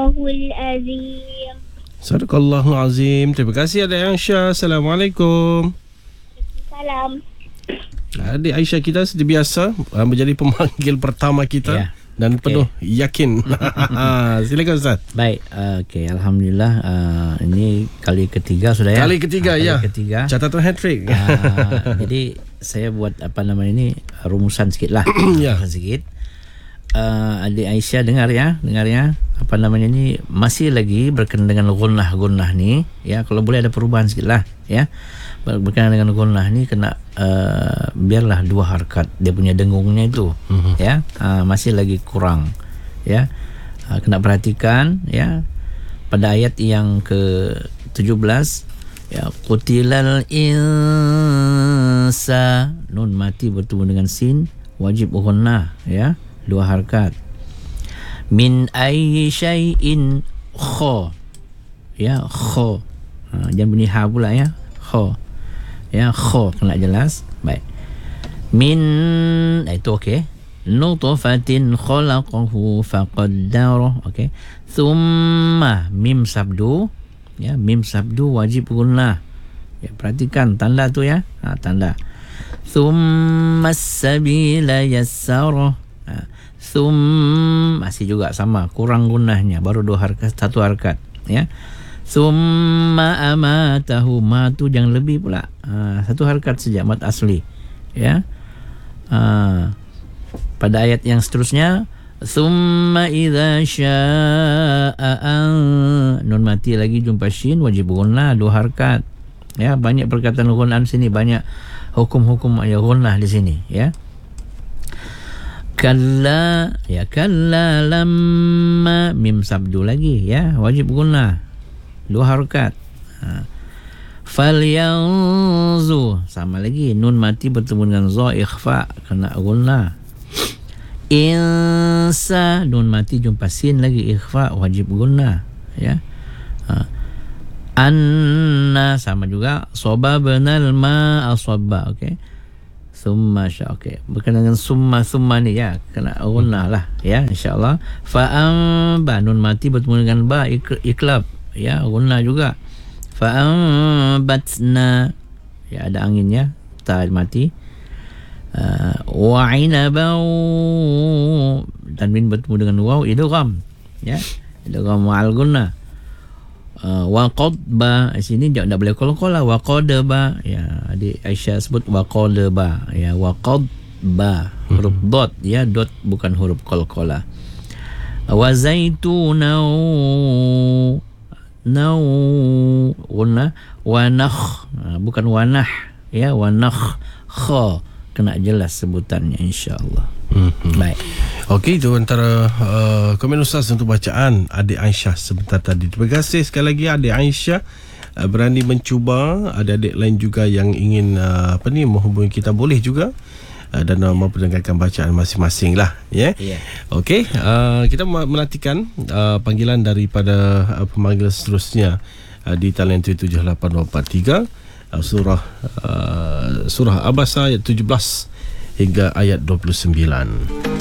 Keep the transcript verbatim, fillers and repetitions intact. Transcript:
Sadaqallahul azim. Sadaqallahul azim. Terima kasih Adik Aisyah. Assalamualaikum. Salam. Adik Aisyah kita seperti biasa uh, menjadi pemanggil pertama kita. Ya. Dan penuh okay. yakin. Silakan Ustaz. Baik, uh, okey, alhamdulillah uh, ini kali ketiga sudah ya. Kali ketiga uh, kali ya. Ketiga. Catatan hat-trick. Uh, jadi saya buat apa nama ini rumusan sikitlah. Ya. Rumusan sikit. Uh, Adik Aisyah dengar ya, dengar ya. Apa namanya ini masih lagi berkenaan dengan gunnah-gunnah ni ya. Kalau boleh ada perubahan sikitlah ya. Berkenaan dengan gunnah ni kena uh, biarlah dua harakat dia punya dengungnya itu uh-huh. ya uh, masih lagi kurang ya uh, kena perhatikan ya pada ayat yang ke tujuh belas ya qutilal insa nun mati bertemu dengan sin wajib gunnah ya dua harakat min ayyi syai'in kha ya kha uh, jangan bunyi ha pula ya kha ya kha kena jelas. Baik, min itu okey, nutfatin khalaqahu faqaddara. Okey, thumma mim sabdu ya mim sabdu wajib gunnah ya, perhatikan tanda tu ya ha, tanda thumma sabila yassara ha, thum masih juga sama kurang gunnahnya baru dua harakat satu harakat ya. Summa amatahu ma tu jangan lebih pula ha, satu harakat saja mat asli ya ha, pada ayat yang seterusnya summa idza syaa'a nun mati lagi jumpa shin wajib gunnah dua harakat ya. Banyak perkataan gunnah sini, banyak hukum-hukum ya gunnah di sini ya. Kalla ya kalla lamma mim sabdu lagi ya wajib gunnah dua harakat ha. Falyanzu sama lagi nun mati bertemu dengan za ikhfa kena gunnah. Insa nun mati jumpa sin lagi ikhfa wajib gunnah ya ha. Anna sama juga sababnal ma asabba. Okey, summa sya okey berkenaan dengan summa summa ni ya kena gunnah lah ya insyaallah. Fa amba nun mati bertemu dengan ba iklab ya gunnah juga. Fa'ambatna ya ada anginnya ta mati uh, wa inabau dan min bertemu dengan waw idgham ya idgham ma'al gunnah. uh, wa qadba sini dia tak boleh qala wa qadba ya adik Aisyah sebut wa qadba ya wa qadba huruf hmm. dot ya dot bukan huruf qalqala. Wa zaitunau nau guna wanakh bukan wanah ya wanakh kha kena jelas sebutannya insyaallah. Mm-hmm. Baik. Okey, itu antara uh, komen Ustaz untuk bacaan adik Aisyah sebentar tadi. Terima kasih sekali lagi adik Aisyah uh, berani mencuba. Ada adik lain juga yang ingin uh, apa ni menghubungi kita boleh juga. Dan uh, mahu mendengarkan bacaan masing-masing lah ya. Yeah? Yeah. Okey, uh, kita menantikan uh, panggilan daripada uh, pemanggil seterusnya uh, di talian tujuh lapan dua empat tiga uh, surah uh, surah Abasa ayat tujuh belas hingga ayat dua puluh sembilan.